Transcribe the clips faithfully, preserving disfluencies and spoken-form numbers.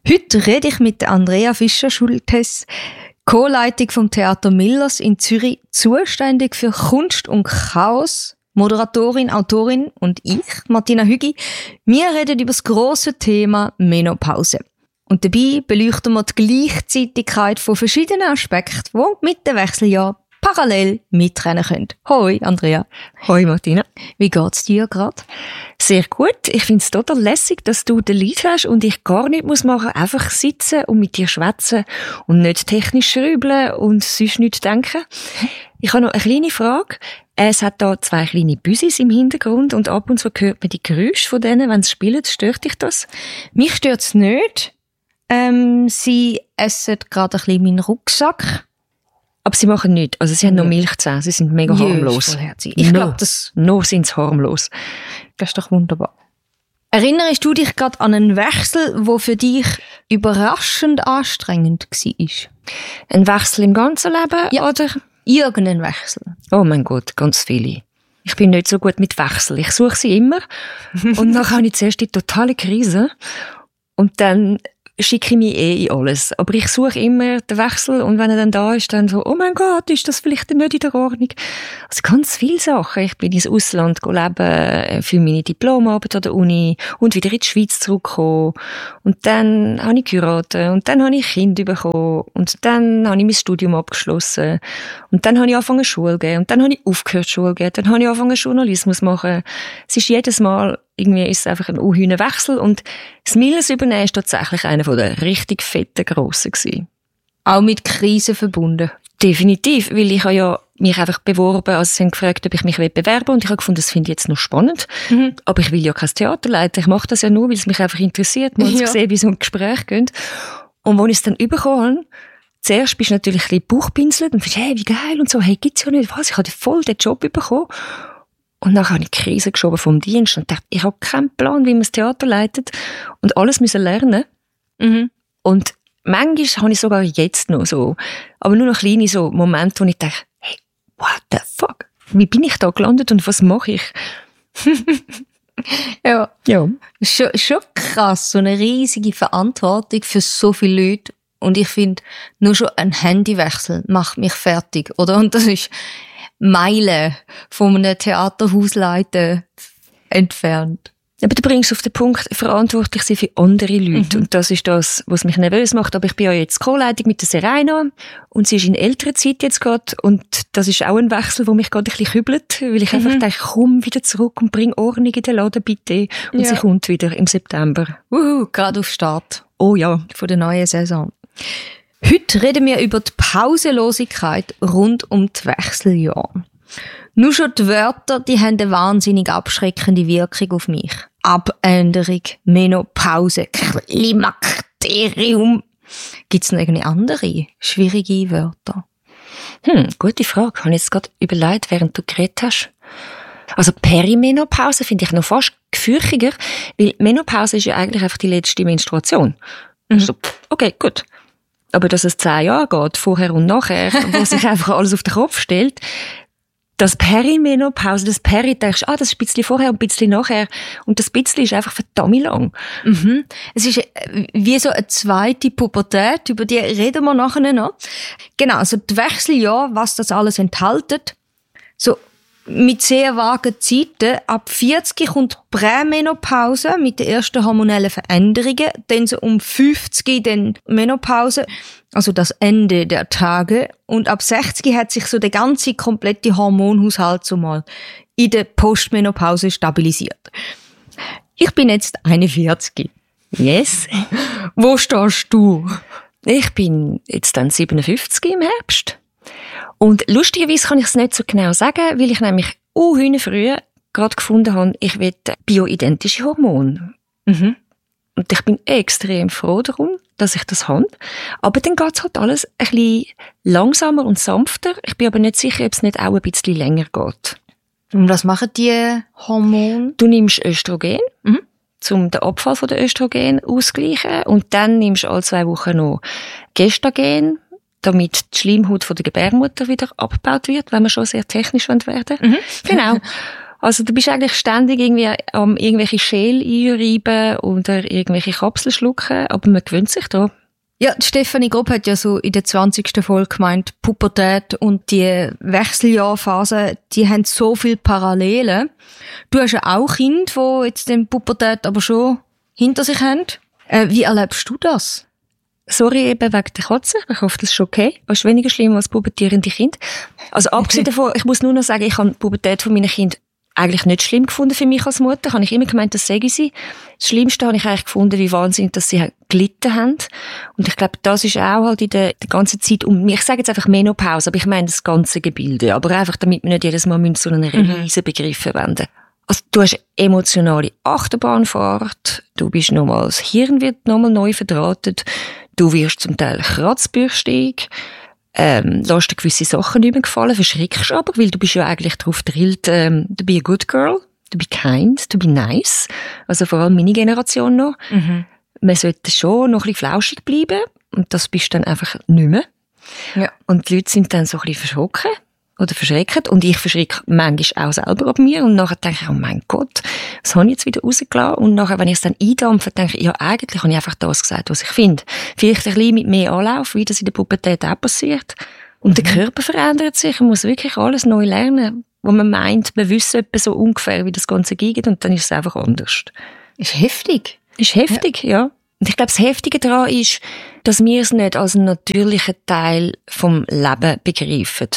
Heute rede ich mit Andrea Fischer-Schultes, Co-Leitung vom Theater Millers in Zürich, zuständig für Kunst und Chaos, Moderatorin, Autorin und ich, Martina Hügi. Wir reden über das grosse Thema Menopause. Und dabei beleuchten wir die Gleichzeitigkeit von verschiedenen Aspekten, die mit dem Wechseljahr parallel mitrennen können. Hoi, Andrea. Hoi, Martina. Wie geht's dir gerade? Sehr gut. Ich finde es total lässig, dass du den Lead hast und ich gar nichts muss machen, einfach sitzen und mit dir schwätzen und nicht technisch schrübeln und sonst nichts denken. Ich habe noch eine kleine Frage. Es hat da zwei kleine Büsis im Hintergrund und ab und zu hört man die Geräusche von denen, wenn sie spielen. Stört dich das? Mich stört's nicht. Ähm, sie essen gerade ein bisschen meinen Rucksack. Aber sie machen nichts. Also sie haben noch Milchzähne. Sie sind mega harmlos. Ich glaube, das... Noch sind sie harmlos. Das ist doch wunderbar. Erinnerst du dich gerade an einen Wechsel, der für dich überraschend anstrengend war? Ein Wechsel im ganzen Leben? Ja, oder? Irgendein Wechsel. Oh mein Gott, ganz viele. Ich bin nicht so gut mit Wechsel. Ich suche sie immer. Und dann habe ich zuerst die totale Krise. Und dann schicke ich mich eh in alles. Aber ich suche immer den Wechsel und wenn er dann da ist, dann so, oh mein Gott, ist das vielleicht nicht in der Ordnung? Also ganz viele Sachen. Ich bin ins Ausland leben für meine Diplomarbeit an der Uni und wieder in die Schweiz zurückgekommen. Und dann habe ich geheiratet und dann habe ich Kinder bekommen und dann habe ich mein Studium abgeschlossen und dann habe ich angefangen Schule zu gehen und dann habe ich aufgehört Schule zu gehen, dann habe ich angefangen Journalismus zu machen. Es ist jedes Mal irgendwie ist es einfach ein unheuner Wechsel und das Millers übernehmen ist tatsächlich einer von der richtig fetten Grossen gewesen. Auch mit Krisen verbunden? Definitiv, weil ich habe ja mich einfach beworben, also sie haben gefragt, ob ich mich bewerben will und ich habe gefunden, das finde ich jetzt noch spannend, mhm. aber ich will ja kein Theater leiten, ich mache das ja nur, weil es mich einfach interessiert, mal ja. zu sehen, wie so ein Gespräch geht. Und als ich es dann bekommen habe, zuerst bist du natürlich ein bisschen bauchpinselt und findest, hey, wie geil und so, hey, gibt's ja nicht, was, ich habe voll den Job bekommen. Und dann habe ich die Krise geschoben vom Dienst und dachte, ich habe keinen Plan, wie man das Theater leitet und alles müssen lernen. Mhm. Und manchmal habe ich sogar jetzt noch so, aber nur noch kleine so Momente, wo ich denke, hey, what the fuck? Wie bin ich da gelandet und was mache ich? ja. Ja. Schon, schon krass, so eine riesige Verantwortung für so viele Leute. Und ich finde, nur schon ein Handywechsel macht mich fertig, oder? Und das ist Meilen von einem Theaterhausleiter entfernt. Aber du bringst auf den Punkt, verantwortlich sein für andere Leute. Mhm. Und das ist das, was mich nervös macht. Aber ich bin ja jetzt Co-Leitung mit der Serena. Und sie ist in älterer Zeit jetzt gerade. Und das ist auch ein Wechsel, der mich gerade ein bisschen kübelt. Weil ich mhm. einfach denke, komm wieder zurück und bring Ordnung in den Laden, bitte. Und ja. sie kommt wieder im September. Uhu, gerade auf Start. Oh ja. Von der neuen Saison. Heute reden wir über die Pausenlosigkeit rund um die Wechseljahre. Nur schon die Wörter, die haben eine wahnsinnig abschreckende Wirkung auf mich. Abänderung, Menopause, Klimakterium. Gibt es noch irgendwie andere schwierige Wörter? Hm, gute Frage. Habe ich jetzt gerade überlegt, während du geredet hast. Also Perimenopause finde ich noch fast gefürchiger, weil Menopause ist ja eigentlich einfach die letzte Menstruation. Mhm. Also, okay, gut. Aber dass es zehn Jahre geht, vorher und nachher, wo sich einfach alles auf den Kopf stellt, das Perimenopause, das Peri, denkst ah, das ist ein bisschen vorher und ein bisschen nachher. Und das bisschen ist einfach verdammt lang. Mhm. Es ist wie so eine zweite Pubertät, über die reden wir nachher noch. Genau, also die Wechseljahre, was das alles enthält, so mit sehr vagen Zeiten. Ab vierzig kommt Prämenopause mit den ersten hormonellen Veränderungen. Dann so um fünfzig dann Menopause, also das Ende der Tage. Und ab sechzig hat sich so der ganze komplette Hormonhaushalt so mal in der Postmenopause stabilisiert. Ich bin jetzt einundvierzig. Yes. Wo stehst du? Ich bin jetzt dann siebenundfünfzig im Herbst. Und lustigerweise kann ich es nicht so genau sagen, weil ich nämlich unheuer früh gerade gefunden habe, ich will bioidentische Hormone. Mhm. Und ich bin extrem froh darum, dass ich das habe. Aber dann geht es halt alles ein bisschen langsamer und sanfter. Ich bin aber nicht sicher, ob es nicht auch ein bisschen länger geht. Und was machen die Hormone? Du nimmst Östrogen, mhm. um den Abfall von der Östrogen auszugleichen. Und dann nimmst du alle zwei Wochen noch Gestagen, damit die Schleimhaut von der Gebärmutter wieder abgebaut wird, wenn wir schon sehr technisch werden wollen. Mhm. Genau. Also du bist eigentlich ständig irgendwie am irgendwelche Schäl einreiben oder irgendwelche Kapseln schlucken, aber man gewöhnt sich da. Ja, Stefanie Grob hat ja so in der zwanzigsten Folge gemeint, Pubertät und die Wechseljahrphase, die haben so viele Parallelen. Du hast ja auch Kinder, die jetzt den Pubertät aber schon hinter sich haben. Äh, wie erlebst du das? Sorry eben wegen der Katze. Ich hoffe, das ist okay. Das ist weniger schlimm als pubertierende Kinder. Also abgesehen davon, ich muss nur noch sagen, ich habe die Pubertät von meinen Kindern eigentlich nicht schlimm gefunden für mich als Mutter. Habe ich immer gemeint, das sage ich sie. Das Schlimmste habe ich eigentlich gefunden, wie wahnsinnig, dass sie gelitten haben. Und ich glaube, das ist auch halt in der, der ganzen Zeit um, ich sage jetzt einfach Menopause, aber ich meine das ganze Gebilde. Aber einfach, damit wir nicht jedes Mal so einen riesen Begriff verwenden. Also, du hast emotionale Achterbahnfahrt. Du bist nochmal, das Hirn wird nochmal neu verdrahtet. Du wirst zum Teil kratzbürstig. Ähm, lässt dir gewisse Sachen nicht mehr gefallen, verschrickst aber, weil du bist ja eigentlich darauf gedrillt, ähm, to be a good girl, to be kind, to be nice. Also vor allem meine Generation noch. Mhm. Man sollte schon noch ein bisschen flauschig bleiben und das bist dann einfach nicht mehr. Ja. Und die Leute sind dann so ein bisschen verschrocken oder verschreckt und ich verschrecke manchmal auch selber ab mir und nachher denke ich, oh mein Gott, was habe ich jetzt wieder rausgelassen? Und nachher, wenn ich es dann eindampfe, denke ich, ja, eigentlich habe ich einfach das gesagt, was ich finde. Vielleicht ein bisschen mit mehr Anlauf, wie das in der Pubertät auch passiert. Und mhm. der Körper verändert sich, man muss wirklich alles neu lernen, wo man meint, man wüsste etwa so ungefähr, wie das Ganze geht und dann ist es einfach anders. Ist heftig. Ist heftig, ja. ja. Und ich glaube, das Heftige daran ist, dass wir es nicht als einen natürlichen Teil vom Leben begreifen.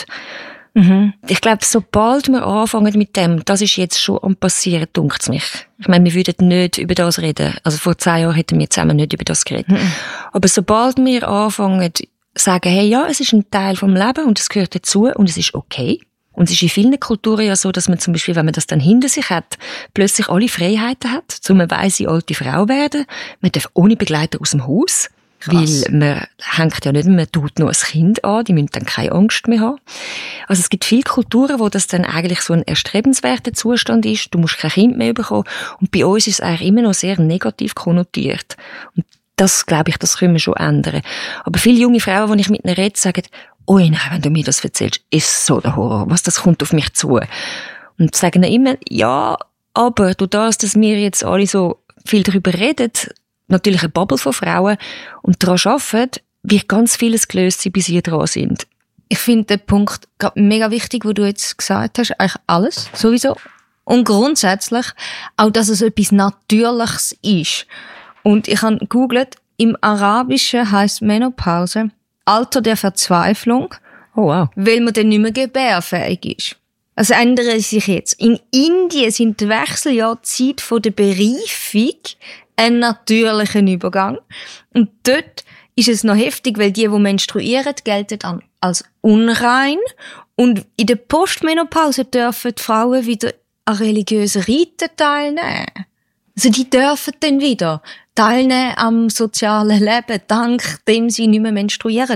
Mhm. Ich glaube, sobald wir anfangen mit dem, das ist jetzt schon am passieren, dunkt's mich. Ich meine, wir würden nicht über das reden. Also vor zehn Jahren hätten wir zusammen nicht über das geredet. Mhm. Aber sobald wir anfangen, sagen, hey, ja, es ist ein Teil vom Leben und es gehört dazu und es ist okay. Und es ist in vielen Kulturen ja so, dass man zum Beispiel, wenn man das dann hinter sich hat, plötzlich alle Freiheiten hat, so eine weise alte Frau werden. Man darf ohne Begleiter aus dem Haus. Krass. Weil man hängt ja nicht, man tut nur ein Kind an, die müssen dann keine Angst mehr haben. Also es gibt viele Kulturen, wo das dann eigentlich so ein erstrebenswerter Zustand ist. Du musst kein Kind mehr bekommen. Und bei uns ist es eigentlich immer noch sehr negativ konnotiert. Und das, glaube ich, das können wir schon ändern. Aber viele junge Frauen, die ich mit ihnen rede, sagen, oh nein, wenn du mir das erzählst, ist so der Horror. Was, das kommt auf mich zu. Und sagen dann immer, ja, aber durch das, dass wir jetzt alle so viel darüber reden, natürlich eine Bubble von Frauen und daran arbeiten, wird ganz vieles gelöst sein, bis sie dran sind. Ich finde den Punkt mega wichtig, wo du jetzt gesagt hast, eigentlich alles, sowieso. Und grundsätzlich auch, dass es etwas Natürliches ist. Und ich habe gegoogelt, im Arabischen heisst Menopause Alter der Verzweiflung, oh wow, weil man dann nicht mehr gebärfähig ist. Also ändert sich jetzt. In Indien sind die Wechseljahre Zeit von der Bereifung ein natürlicher Übergang. Und dort ist es noch heftig, weil die, die menstruieren, gelten als unrein. Und in der Postmenopause dürfen die Frauen wieder an religiösen Riten teilnehmen. Also die dürfen dann wieder teilnehmen am sozialen Leben, dank dem sie nicht mehr menstruieren.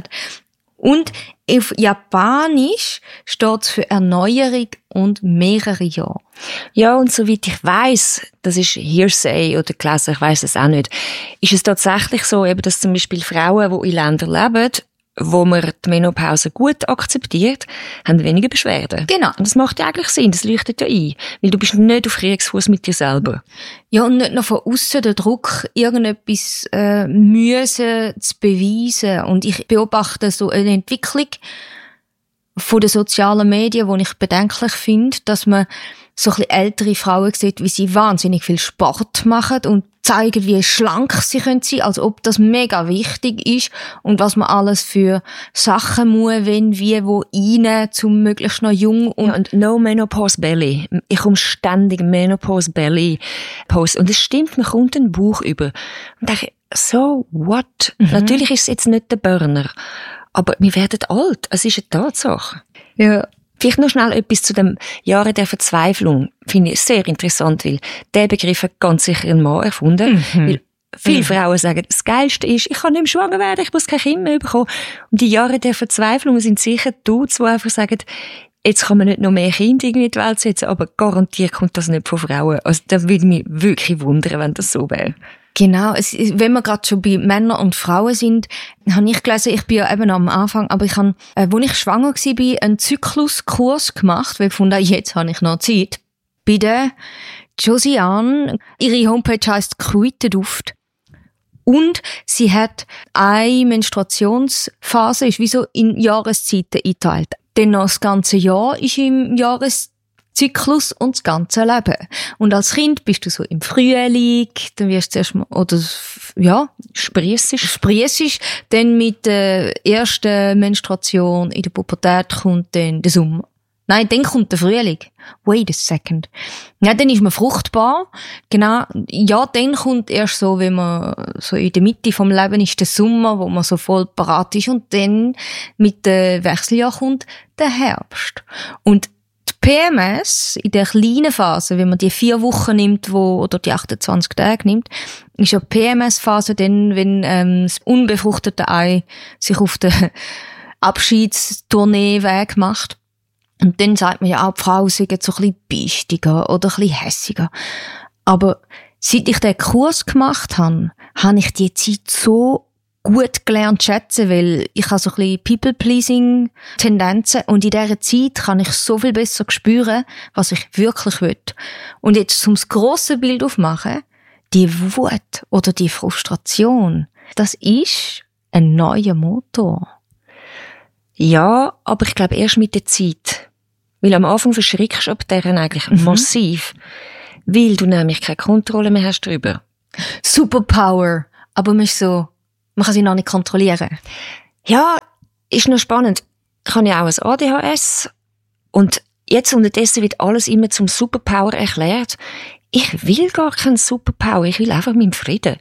Und auf Japanisch steht es für Erneuerung und mehrere Jahre. Ja, und soweit ich weiss, das ist Hearsay oder gelesen, ich weiss es auch nicht, ist es tatsächlich so, eben, dass zum Beispiel Frauen, die in Ländern leben, wo man die Menopause gut akzeptiert, haben weniger Beschwerden. Genau. Und das macht ja eigentlich Sinn, das leuchtet ja ein. Weil du bist nicht auf Kriegsfuß mit dir selber. Ja, und nicht noch von aussen der Druck, irgendetwas äh, müssen zu beweisen. Und ich beobachte so eine Entwicklung von den sozialen Medien, die ich bedenklich finde, dass man so ein bisschen ältere Frauen sieht, wie sie wahnsinnig viel Sport machen und zeigen, wie schlank sie können sein, als ob das mega wichtig ist und was man alles für Sachen muss, wenn, wie, wo rein, zum möglichst noch jung und, ja, und no Menopause Belly. Ich komme ständig Menopause Belly Post und es stimmt, man kommt den Bauch über und denke, so what? Mhm. Natürlich ist es jetzt nicht der Burner, aber wir werden alt. Es ist eine Tatsache. Ja. Vielleicht noch schnell etwas zu dem Jahre der Verzweiflung. Finde ich sehr interessant, weil der Begriff hat ganz sicher ein Mann erfunden. Mhm. Weil viele mhm. Frauen sagen, das Geilste ist, ich kann nicht mehr schwanger werden, ich muss kein Kind mehr bekommen. Und die Jahre der Verzweiflung sind sicher Dudes, die einfach sagen, jetzt kann man nicht noch mehr Kinder in die Welt setzen, aber garantiert kommt das nicht von Frauen. Also da würde mich wirklich wundern, wenn das so wäre. Genau, es, wenn wir gerade schon bei Männern und Frauen sind, habe ich gelesen, ich bin ja eben am Anfang, aber ich habe, äh, als ich schwanger war, einen Zykluskurs gemacht, weil ich fand, jetzt habe ich noch Zeit. bei der Josiane. Ihre Homepage heisst Kräuterduft. Und sie hat eine Menstruationsphase, ist wie so in Jahreszeiten eingeteilt. Dann noch das ganze Jahr ist im Jahreszyklus und das ganze Leben. Und als Kind bist du so im Frühling, dann wirst du zuerst mal, oder, ja, Spriessisch. Spriessisch. Dann mit der ersten Menstruation in der Pubertät kommt dann der Sommer. Nein, dann kommt der Frühling. Wait a second. Ja, dann ist man fruchtbar. Genau. Ja, dann kommt erst so, wenn man so in der Mitte vom Leben ist, der Sommer, wo man so voll parat ist. Und dann mit dem Wechseljahr kommt der Herbst. Und die P M S, in der kleinen Phase, wenn man die vier Wochen nimmt, wo, oder die achtundzwanzig Tage nimmt, ist ja die P M S-Phase dann, wenn ähm, das unbefruchtete Ei sich auf den Abschiedstourneeweg macht. Und dann sagt man ja auch, die Frau sei jetzt so ein bisschen bistiger oder ein bisschen hässiger. Aber seit ich den Kurs gemacht habe, habe ich die Zeit so gut gelernt zu schätzen, weil ich habe so ein bisschen People-Pleasing-Tendenzen und in dieser Zeit kann ich so viel besser spüren, was ich wirklich will. Und jetzt, um das grosse Bild aufzumachen, die Wut oder die Frustration, das ist ein neuer Motor. Ja, aber ich glaube erst mit der Zeit. Weil am Anfang verschrickst du ab deren eigentlich mhm. massiv. Weil du nämlich keine Kontrolle mehr hast drüber. Superpower. Aber man ist so, man kann sie noch nicht kontrollieren. Ja, ist noch spannend. Ich habe ja auch ein A D H S. Und jetzt unterdessen wird alles immer zum Superpower erklärt. Ich will gar keinen Superpower, ich will einfach meinen Frieden.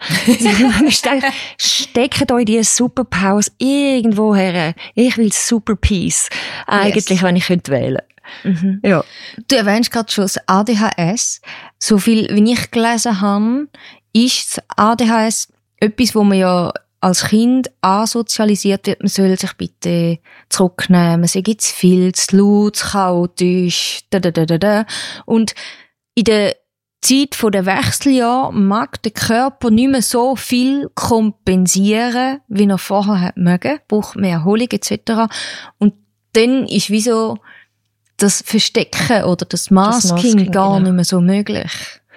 Steckt euch diese Superpowers irgendwo her. Ich will Super Peace. Eigentlich, yes. Wenn ich könnte wählen. Mhm. Ja. Du erwähnst gerade schon das A D H S. So viel, wie ich gelesen habe, ist das A D H S etwas, wo man ja als Kind ansozialisiert wird. Man soll sich bitte zurücknehmen. Man sagt jetzt viel, zu laut, zu chaotisch, da, da, da, da, da. Und in der Zeit der Wechseljahr mag der Körper nicht mehr so viel kompensieren, wie er vorher hat mögen, braucht mehr Erholung et cetera. Und dann ist wie so das Verstecken oder das Masking, das Masking gar genau. nicht mehr so möglich.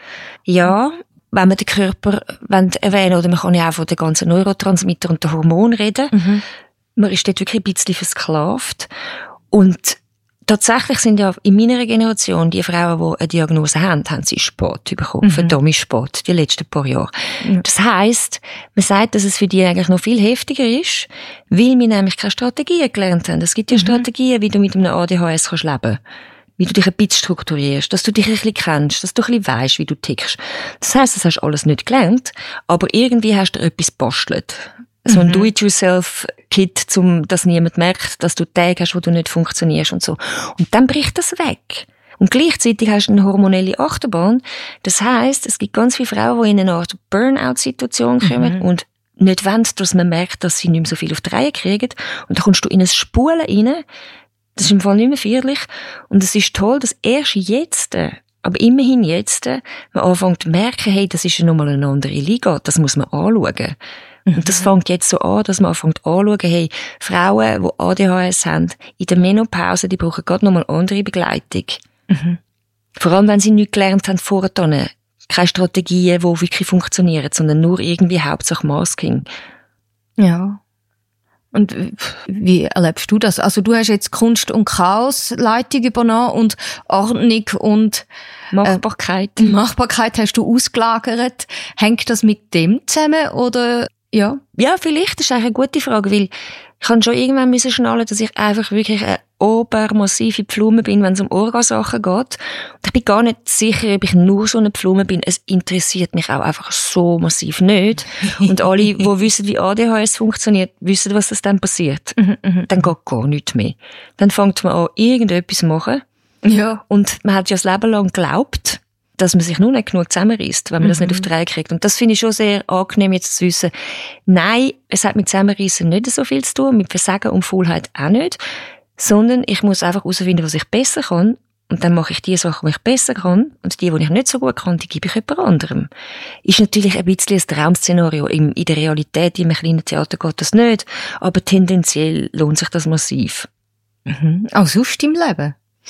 Ja, wenn man den Körper erwähnen oder man kann ja auch von den ganzen Neurotransmitter und den Hormonen reden. Mhm. Man ist dort wirklich ein bisschen versklavt. Und tatsächlich sind ja in meiner Generation die Frauen, die eine Diagnose haben, haben sie Sport bekommen, mhm. verdammte Sport, die letzten paar Jahre. Mhm. Das heisst, man sagt, dass es für die eigentlich noch viel heftiger ist, weil wir nämlich keine Strategien gelernt haben. Es gibt ja mhm. Strategien, wie du mit einem A D H S kannst leben, wie du dich ein bisschen strukturierst, dass du dich ein bisschen kennst, dass du ein bisschen weisst, wie du tickst. Das heisst, das hast du alles nicht gelernt, aber irgendwie hast du etwas gebastelt. So ein Do-it-yourself-Kit, um, dass niemand merkt, dass du Tage hast, wo du nicht funktionierst und so. Und dann bricht das weg. Und gleichzeitig hast du eine hormonelle Achterbahn. Das heisst, es gibt ganz viele Frauen, die in eine Art Burnout-Situation kommen mhm. und nicht wollen, dass man merkt, dass sie nicht mehr so viel auf die Reihe kriegen. Und da kommst du in ein Spulen rein. Das ist im Fall nicht mehr feierlich. Und es ist toll, dass erst jetzt, aber immerhin jetzt, man anfängt zu merken, hey, das ist ja nochmal eine andere Liga. Das muss man anschauen. Und das fängt jetzt so an, dass man anfängt anzuschauen, hey, Frauen, die A D H S haben, in der Menopause, die brauchen gerade nochmal andere Begleitung. Mhm. Vor allem, wenn sie nichts gelernt haben vorher, keine Strategien, die wirklich funktionieren, sondern nur irgendwie Hauptsache Masking. Ja. Und wie erlebst du das? Also du hast jetzt Kunst- und Chaos-Leitung übernommen und Ordnung und Machbarkeit. Äh, Machbarkeit hast du ausgelagert. Hängt das mit dem zusammen oder... Ja. Ja, vielleicht. Das ist eigentlich eine gute Frage, weil ich kann schon irgendwann müssen schnallen, dass ich einfach wirklich eine obermassive Pflume bin, wenn es um Orgasachen geht. Und ich bin gar nicht sicher, ob ich nur so eine Pflume bin. Es interessiert mich auch einfach so massiv nicht. Und alle, die wissen, wie A D H S funktioniert, wissen, was das dann passiert. Dann geht gar nichts mehr. Dann fängt man an, irgendetwas zu machen. Ja. Und man hat ja das Leben lang geglaubt, dass man sich nur nicht genug zusammenrisst, wenn man mhm. das nicht auf die Reihe kriegt. Und das finde ich schon sehr angenehm, jetzt zu wissen, nein, es hat mit Zusammenrissen nicht so viel zu tun, mit Versagen und Faulheit auch nicht, sondern ich muss einfach herausfinden, was ich besser kann, und dann mache ich die Sachen, die ich besser kann, und die, die ich nicht so gut kann, die gebe ich jemand anderem. Ist natürlich ein bisschen ein Traum-Szenario. In der Realität, in einem kleinen Theater geht das nicht, aber tendenziell lohnt sich das massiv. Mhm. Auch sonst im Leben?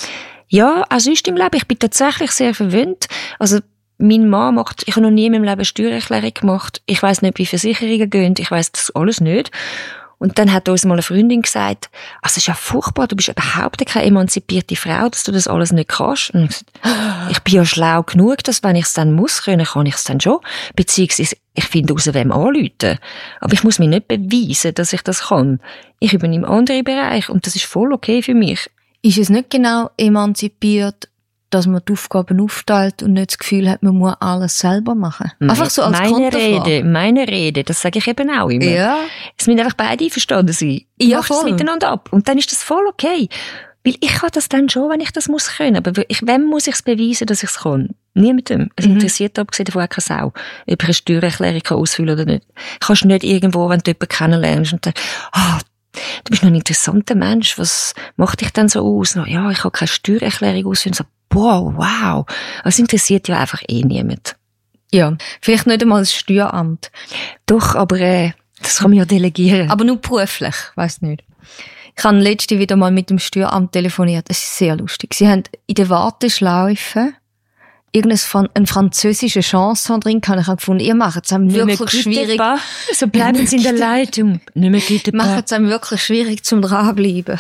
Ja, auch sonst im Leben. Ich bin tatsächlich sehr verwöhnt. Also, mein Mann macht, ich habe noch nie in meinem Leben eine Steuererklärung gemacht. Ich weiss nicht, wie Versicherungen gehen. Ich weiss das alles nicht. Und dann hat uns mal eine Freundin gesagt, also es ist ja furchtbar, du bist überhaupt keine emanzipierte Frau, dass du das alles nicht kannst. Und ich, gesagt, ich bin ja schlau genug, dass wenn ich es dann muss können, kann ich es dann schon. Beziehungsweise, ich finde raus, wem anrufen. Aber ich muss mir nicht beweisen, dass ich das kann. Ich übernehme andere Bereiche und das ist voll okay für mich. Ist es nicht genau emanzipiert, dass man die Aufgaben aufteilt und nicht das Gefühl hat, man muss alles selber machen? Einfach so als Meine Konterfrage. Rede, meine Rede, das sage ich eben auch immer. Ja. Es müssen einfach beide einverstanden sein. Ja, Machst es voll. miteinander ab. Und dann ist das voll okay. Weil ich kann das dann schon, wenn ich das muss können. Aber ich, wem muss ich es beweisen, dass ich es kann? Niemandem. Es Mhm. interessiert abgesehen davon auch keine Sau, ob ich eine Steuererklärung ausfüllen kann oder nicht. Kannst nicht irgendwo, wenn du jemanden kennenlernst und denkst, ah, du bist noch ein interessanter Mensch, was macht dich denn so aus? No, ja, ich habe keine Steuererklärung ausfüllen. So, boah, wow. Es interessiert ja einfach eh niemand. Ja, vielleicht nicht einmal das Steueramt. Doch, aber äh, das kann man ja delegieren. Aber nur beruflich, weiss nicht. Ich habe letzte wieder mal mit dem Steueramt telefoniert. Das ist sehr lustig. Sie haben in der Warteschleife irgendeinen einen französischen Chanson drin gehabt. Ich habe gefunden, ihr macht es einem wirklich schwierig. So bleiben Sie in der Leitung. Nicht mehr geht Macht es einem wirklich schwierig zum dranbleiben.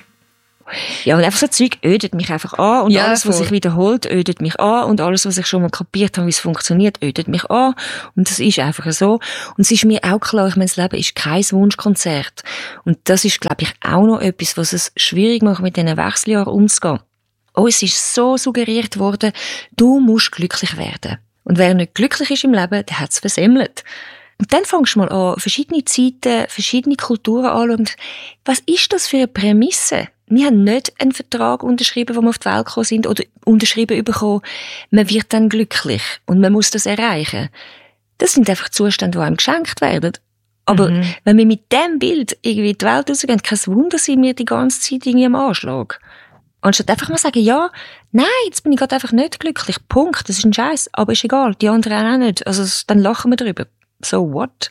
Ja, und einfach so Zeug ödet mich einfach an. Und Ja, alles, was voll. sich wiederholt, ödet mich an. Und alles, was ich schon mal kapiert habe, wie es funktioniert, ödet mich an. Und das ist einfach so. Und es ist mir auch klar, ich meine, das Leben ist kein Wunschkonzert. Und das ist, glaube ich, auch noch etwas, was es schwierig macht, mit diesen Wechseljahren umzugehen. Uns ist so suggeriert worden, du musst glücklich werden. Und wer nicht glücklich ist im Leben, der hat es versemmelt. Und dann fängst du mal an, verschiedene Zeiten, verschiedene Kulturen anschauen. Was ist das für eine Prämisse? Wir haben nicht einen Vertrag unterschrieben, wo wir auf die Welt gekommen sind, oder unterschrieben bekommen, man wird dann glücklich und man muss das erreichen. Das sind einfach Zustände, die einem geschenkt werden. Aber Mhm. wenn wir mit dem Bild irgendwie in die Welt rausgehen, kein Wunder, sind wir die ganze Zeit irgendwie am Anschlag. Anstatt einfach mal sagen, ja, nein, jetzt bin ich gerade einfach nicht glücklich. Punkt. Das ist ein Scheiß. Aber ist egal. Die anderen auch nicht. Also, dann lachen wir drüber. So what?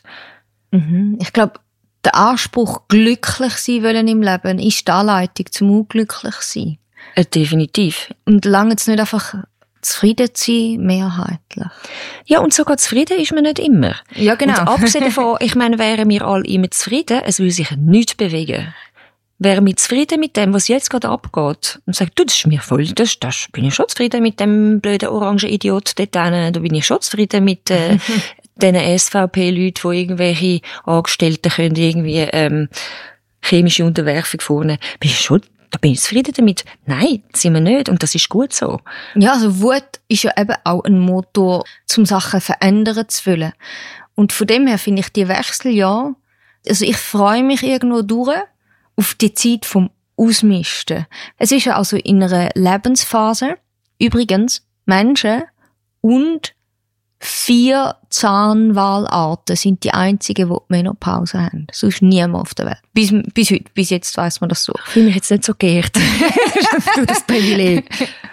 Mhm. Ich glaube, der Anspruch, glücklich sein wollen im Leben, ist die Anleitung zum unglücklich sein. Äh, definitiv. Und lange es nicht einfach zufrieden zu sein, mehrheitlich. Ja, und sogar zufrieden ist man nicht immer. Ja, genau. Und abgesehen davon, ich meine, wären wir alle immer zufrieden, es würde sich nichts bewegen. Wären wir zufrieden mit dem, was jetzt gerade abgeht, und sagt, du, das ist mir voll, das, das bin ich schon zufrieden mit dem blöden orangen Idiot dort hinten, da bin ich schon zufrieden mit äh, den S V P-Leuten, die irgendwelche Angestellten können irgendwie ähm, chemische Unterwerfung vornehmen. Bin ich schon, da bin ich zufrieden damit. Nein, das sind wir nicht, und das ist gut so. Ja, also Wut ist ja eben auch ein Motor, um Sachen verändern zu wollen. Und von dem her finde ich die Wechseljahre, also ich freue mich irgendwo durch auf die Zeit vom Ausmisten. Es ist ja also in einer Lebensphase, übrigens, Menschen und vier Zahnwahlarten sind die einzigen, die die Menopause haben. Sonst niemand auf der Welt. Bis, bis heute, bis jetzt weiss man das so. Ich fühle mich jetzt nicht so geehrt. Du das Privileg.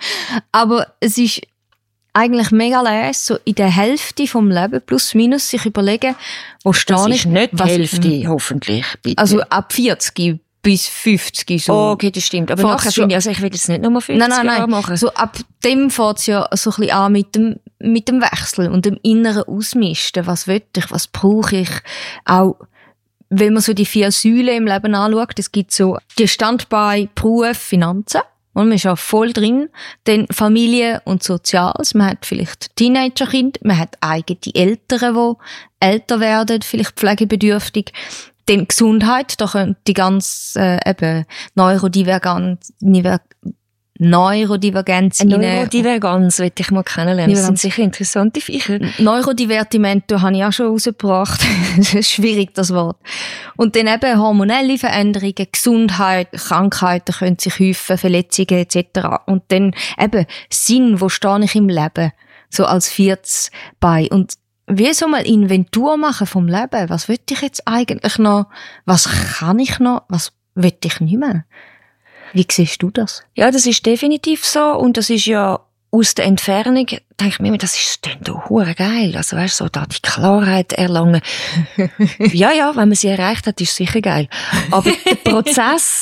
Aber es ist eigentlich mega leise, so in der Hälfte vom Leben, plus minus, sich überlegen, wo stehe Das ich? ist nicht die was- Hälfte, hoffentlich. Bitte. Also ab vierzig bis fünfzig so. Oh, okay, das stimmt. Aber Fängt's nachher schon- finde ich, also ich will jetzt nicht nochmal fünfzig Nein, nein, Jahre nein. machen. So ab dem fängt es ja so ein bisschen an mit dem, mit dem Wechsel und dem inneren Ausmisten. Was will ich? Was brauche ich? Auch, wenn man so die vier Säulen im Leben anschaut, es gibt so die Standbeine Beruf, Finanzen. Und man ist ja voll drin. Dann Familie und Soziales. Man hat vielleicht Teenagerkind. Man hat eigene Eltern, die älter werden, vielleicht pflegebedürftig. Dann Gesundheit. Da können die ganz, äh, eben, Neurodivergenz, Niver- Neurodivergenz Eine rein. Neurodivergenz möchte ich mal kennenlernen. Das sind Divergenz. sicher interessante Viecher. Neurodivertimento habe ich auch schon rausgebracht. Das ist schwierig, das Wort. Und dann eben hormonelle Veränderungen, Gesundheit, Krankheiten können sich häufen, Verletzungen et cetera. Und dann eben Sinn, wo stehe ich im Leben? So als viertes bei. Und wie so mal Inventur machen vom Leben. Was will ich jetzt eigentlich noch? Was kann ich noch? Was will ich nicht mehr? Wie siehst du das? Ja, das ist definitiv so. Und das ist ja aus der Entfernung, denke ich mir immer, das ist dann doch hure geil. Also weißt du, so da die Klarheit erlangen. Ja, ja, wenn man sie erreicht hat, ist es sicher geil. Aber der Prozess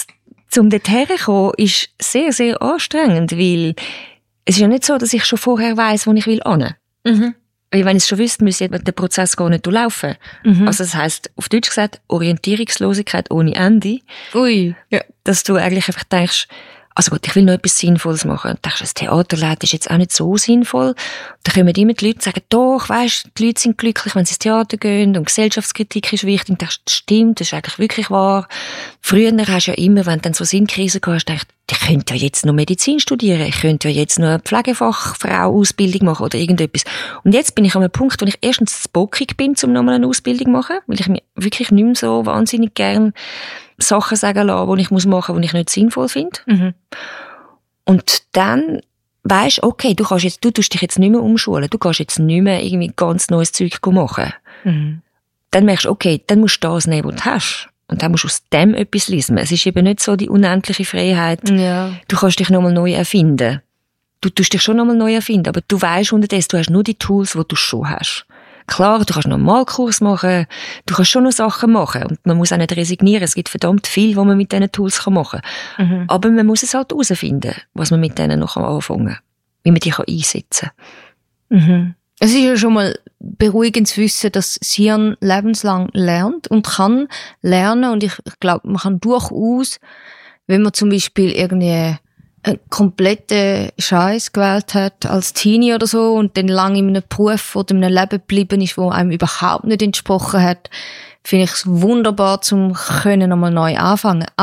Um dorthin zu kommen, ist sehr, sehr anstrengend, weil es ist ja nicht so, dass ich schon vorher weiss, wo ich will hin. Mhm. Weil wenn ich es schon wüsste, müsste der Prozess gar nicht durchlaufen. Mhm. Also das heisst, auf Deutsch gesagt, Orientierungslosigkeit ohne Ende. Ui. Ja. Dass du eigentlich einfach denkst, also gut, ich will noch etwas Sinnvolles machen. Und denkst, das Theaterleiten ist jetzt auch nicht so sinnvoll. Da kommen immer die Leute und sagen, doch, weisst, die Leute sind glücklich, wenn sie ins Theater gehen und Gesellschaftskritik ist wichtig. Und denkst, das stimmt, das ist eigentlich wirklich wahr. Früher hast du ja immer, wenn du dann so Sinnkrisen gehabt hast, denkst, ich könnte ja jetzt noch Medizin studieren, ich könnte ja jetzt noch eine Pflegefachfrau-Ausbildung machen oder irgendetwas. Und jetzt bin ich an einem Punkt, wo ich erstens zu bockig bin, um nochmal eine Ausbildung zu machen, weil ich mir wirklich nicht mehr so wahnsinnig gern Sachen sagen lasse, die ich machen muss, die ich nicht sinnvoll finde. Mhm. Und dann weisst, okay, du kannst jetzt, du tust dich jetzt nicht mehr umschulen, du kannst jetzt nicht mehr irgendwie ganz neues Zeug machen. Mhm. Dann merkst du, okay, dann musst du das nehmen, was du hast. Und dann musst du aus dem etwas lesen. Es ist eben nicht so die unendliche Freiheit. Ja. Du kannst dich nochmal neu erfinden. Du tust dich schon nochmal neu erfinden, aber du weisst unterdessen, du hast nur die Tools, die du schon hast. Klar, du kannst noch einen Malkurs machen, du kannst schon noch Sachen machen und man muss auch nicht resignieren. Es gibt verdammt viel, was man mit diesen Tools machen kann. Mhm. Aber man muss es halt herausfinden, was man mit denen noch anfangen kann, wie man die einsetzen kann. Mhm. Es ist ja schon mal beruhigend zu wissen, dass das Hirn lebenslang lernt und kann lernen. Und ich, ich glaube, man kann durchaus, wenn man zum Beispiel irgendwie einen kompletten Scheiß gewählt hat als Teenie oder so und dann lange in einem Beruf oder in einem Leben geblieben ist, wo einem überhaupt nicht entsprochen hat, finde ich es wunderbar, zum können nochmal neu anfangen.